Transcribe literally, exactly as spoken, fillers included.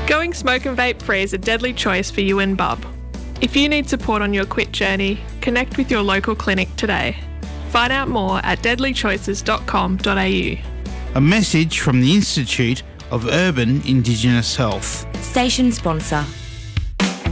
Going smoke and vape free is a deadly choice for you and Bub. If you need support on your quit journey, connect with your local clinic today. Find out more at deadly choices dot com dot a u. A message from the Institute of Urban Indigenous Health. Station sponsor.